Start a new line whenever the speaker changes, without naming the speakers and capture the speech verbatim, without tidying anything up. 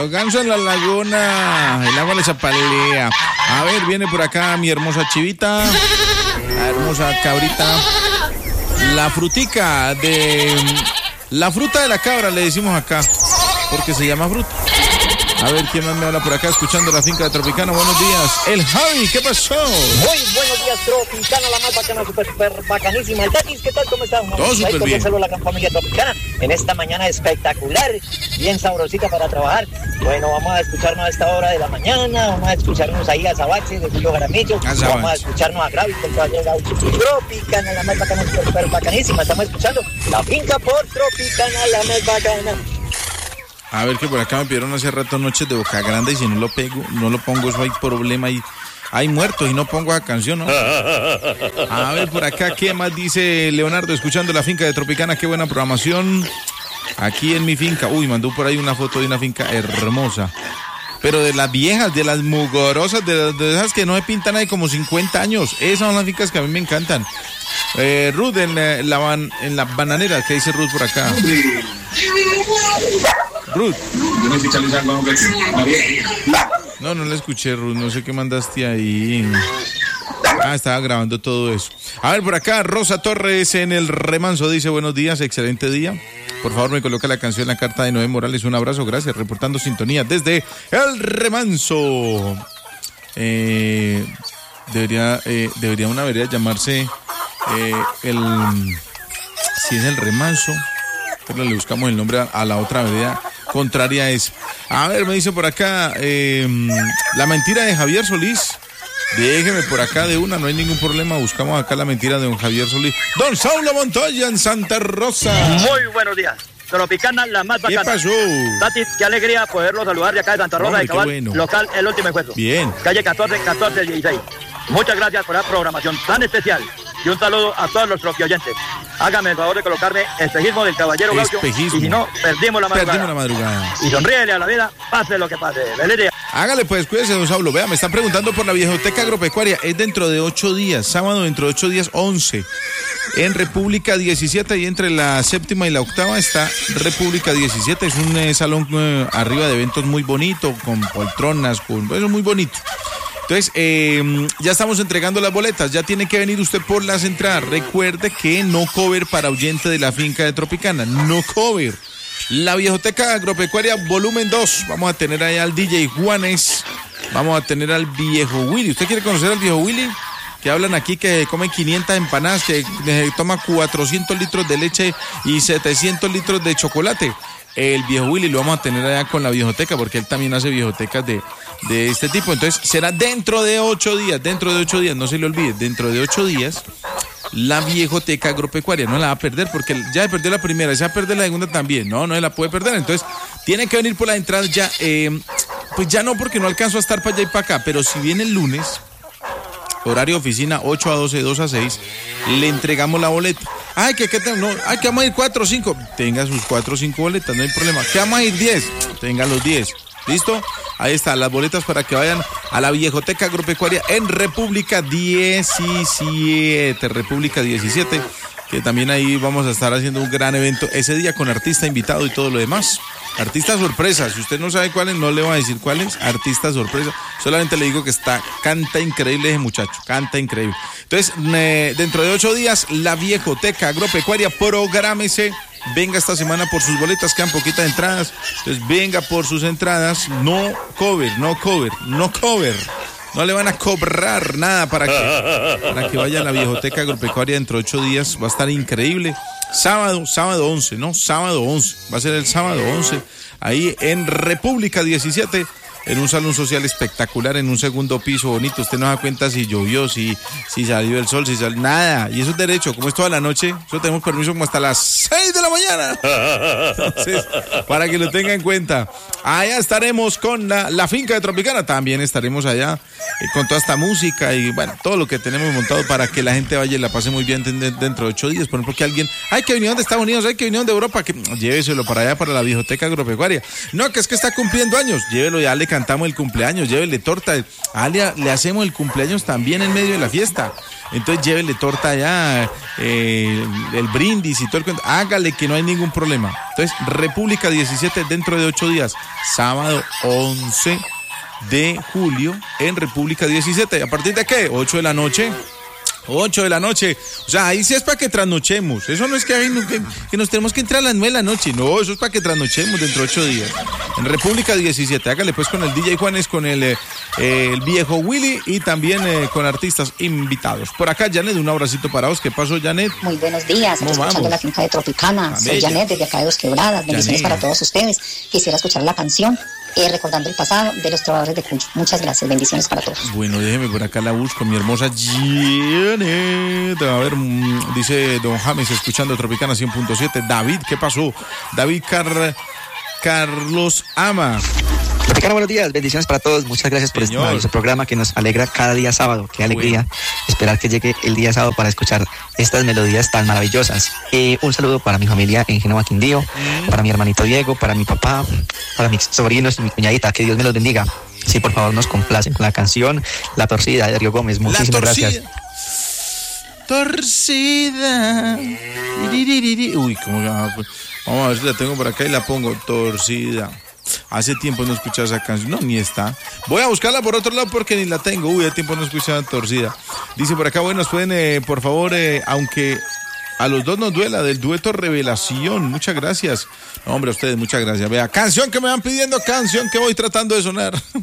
Ganso en la laguna, el agua le zapalea. A ver, viene por acá mi hermosa chivita, la hermosa cabrita, la frutica de... La fruta de la cabra le decimos acá, porque se llama fruta. A ver, ¿quién más me habla por acá escuchando la finca de Tropicana? Buenos días. El Javi, ¿qué pasó?
Muy buenos días, Tropicana, la más bacana, super, super bacanísima. El Tatis, ¿qué tal? ¿Cómo estás?
Todo súper bien.
Un saludo a la gran familia Tropicana en esta mañana espectacular, bien sabrosita para trabajar. Bueno, vamos a escucharnos a esta hora de la mañana, vamos a escucharnos ahí a Zabache de Julio Jaramillo, vamos a escucharnos a Gravis, el caballero Gaucho. Tropicana, la más bacana, super, super bacanísima. Estamos escuchando la finca por Tropicana, la más bacana.
A ver, que por acá me pidieron hace rato Noches de Boca Grande y si no lo pego, no lo pongo, eso hay problema y hay muertos y no pongo esa canción, ¿no? A ver, por acá, ¿qué más dice Leonardo? Escuchando la finca de Tropicana, qué buena programación. Aquí en mi finca, uy, mandó por ahí una foto de una finca hermosa. Pero de las viejas, de las mugorosas, de, de esas que no se pintan ahí como cincuenta años. Esas son las fincas que a mí me encantan. Eh, Ruth, en la, la ban, en la bananera, ¿qué dice Ruth por acá? Ruth. No, no la escuché, Ruth, no sé qué mandaste ahí. Ah, estaba grabando todo eso. A ver, por acá, Rosa Torres en el Remanso dice, buenos días, excelente día. Por favor, me coloca la canción, la carta de Noé Morales. Un abrazo, gracias. Reportando sintonía desde el Remanso. Eh, debería, eh, debería una vereda llamarse eh, el... Si es el Remanso, pero le buscamos el nombre a, a la otra vereda contraria es. A ver, me dice por acá, eh, la mentira de Javier Solís. Déjeme por acá de una, no hay ningún problema. Buscamos acá la mentira de don Javier Solís. Don Saulo Montoya en Santa Rosa.
Muy buenos días. Tropicana, la más bacana.
¿Qué pasó?
Tati, qué alegría poderlo saludar de acá de Santa Rosa.
Hombre,
de Cabal,
bueno.
Local El Último Encuentro.
Bien.
Calle catorce, catorce, dieciséis. Muchas gracias por la programación tan especial. Y un saludo a todos los tropioyentes. Hágame el favor de colocarme Espejismo del Caballero Gaucho.
Espejismo.
Y si no, perdimos la madrugada.
Perdimos la madrugada.
Y sonríele a la vida, pase lo que pase. ¡Feliz día!
Hágale pues, cuídese, don Saulo. Vea, me están preguntando por la Viejoteca Agropecuaria. Es dentro de ocho días, sábado dentro de ocho días, once. En República diecisiete y entre la séptima y la octava está República diecisiete. Es un eh, salón eh, arriba de eventos muy bonito, con poltronas, con eso muy bonito. Entonces, eh, ya estamos entregando las boletas, ya tiene que venir usted por las entradas. Recuerde que no cover para oyente de la finca de Tropicana, no cover. La Viejoteca Agropecuaria volumen dos, vamos a tener allá al D J Juanes, vamos a tener al viejo Willy. ¿Usted quiere conocer al viejo Willy? Que hablan aquí que come quinientas empanadas, que eh, toma cuatrocientos litros de leche y setecientos litros de chocolate. El viejo Willy lo vamos a tener allá con la Viejoteca, porque él también hace viejotecas de, de este tipo. Entonces será dentro de ocho días, dentro de ocho días, no se le olvide, dentro de ocho días, la Viejoteca Agropecuaria. No la va a perder, porque ya se perdió la primera, se va a perder la segunda también. No, no se la puede perder. Entonces tiene que venir por la entrada ya, eh, pues ya no, porque no alcanzo a estar para allá y para acá, pero si viene el lunes, horario oficina ocho a doce, dos a seis, le entregamos la boleta. Ay, que, que, no, ay, que vamos a ir cuatro o cinco. Tenga sus cuatro o cinco boletas, no hay problema. Que vamos a ir diez. Tenga los diez. ¿Listo? Ahí están las boletas para que vayan a la Viejoteca Agropecuaria en República diecisiete. República diecisiete. Que también ahí vamos a estar haciendo un gran evento ese día con artista invitado y todo lo demás. Artista sorpresa, si usted no sabe cuál es, no le voy a decir cuál es, artista sorpresa. Solamente le digo que está, canta increíble ese muchacho, canta increíble. Entonces, me, dentro de ocho días, la Viejoteca Agropecuaria, prográmese, venga esta semana por sus boletas, quedan poquitas entradas. Entonces, venga por sus entradas, no cover, no cover, no cover. No le van a cobrar nada para que, para que vaya a la Viejoteca Agropecuaria dentro de ocho días. Va a estar increíble. Sábado, sábado once, ¿no? Sábado once. Va a ser el sábado once. Ahí en República diecisiete. En un salón social espectacular, en un segundo piso bonito. Usted no se da cuenta si llovió, si, si salió el sol, si salió nada. Y eso es derecho, como es toda la noche, eso tenemos permiso como hasta las seis de la mañana. Entonces, para que lo tenga en cuenta. Allá estaremos con la, la finca de Tropicana. También estaremos allá eh, con toda esta música y bueno, todo lo que tenemos montado para que la gente vaya y la pase muy bien dentro de ocho días. Por ejemplo, que alguien, ay, que vinieron de Estados Unidos, ay, que vinieron de Europa, que lléveselo para allá, para la Viejoteca Agropecuaria. No, que es que está cumpliendo años, llévelo, ya le cantamos el cumpleaños, llévele torta. A Ale le hacemos el cumpleaños también en medio de la fiesta. Entonces llévele torta allá, eh, el brindis y todo el cuento. Hágale que no hay ningún problema. Entonces, República diecisiete dentro de ocho días. Sábado once de julio en República diecisiete. ¿A partir de qué? ocho de la noche. ocho de la noche, o sea, ahí sí es para que trasnochemos. Eso no es que, que, que nos tenemos que entrar a las nueve de la noche, no, eso es para que trasnochemos dentro de ocho días. En República diecisiete, hágale pues con el D J Juanes, con el, eh, el viejo Willy y también eh, con artistas invitados. Por acá, Janet, un abracito para vos. ¿Qué pasó, Janet?
Muy buenos días, estoy escuchando la finca de Tropicana. Soy Janet, desde acá de Dos Quebradas. Bendiciones Janet. Para todos ustedes. Quisiera escuchar la canción Eh, recordando el pasado de los trovadores de Cuyo. Muchas gracias, bendiciones para todos.
Bueno, déjeme por acá la busco, mi hermosa Janet. A ver, dice Don James, escuchando Tropicana cien punto siete. David, ¿qué pasó? David Car... Carlos Ama.
Tropicana, buenos días, bendiciones para todos. Muchas gracias por Señor. Este programa que nos alegra cada día sábado. Qué alegría bueno. Esperar que llegue el día sábado para escuchar estas melodías tan maravillosas. Eh, un saludo para mi familia en Génova, Quindío, mm. para mi hermanito Diego, para mi papá, para mis sobrinos y mi cuñadita. Que Dios me los bendiga. Sí, por favor, nos complacen con la canción La Torcida de Darío Gómez. Muchísimas gracias.
Torcida. Uy, cómo va. Vamos a ver si la tengo por acá y la pongo. Torcida. Hace tiempo no escuchaba esa canción. No, ni está. Voy a buscarla por otro lado porque ni la tengo. Uy, hace tiempo no escuchaba Torcida. Dice por acá, bueno, nos pueden, eh, por favor, eh, aunque a los dos nos duela, del dueto Revelación. Muchas gracias. No, hombre, a ustedes, muchas gracias. Vea, canción que me van pidiendo, canción que voy tratando de sonar.